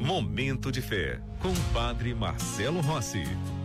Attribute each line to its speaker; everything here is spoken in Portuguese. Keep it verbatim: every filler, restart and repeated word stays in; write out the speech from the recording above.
Speaker 1: Momento de Fé, com o Padre Marcelo Rossi.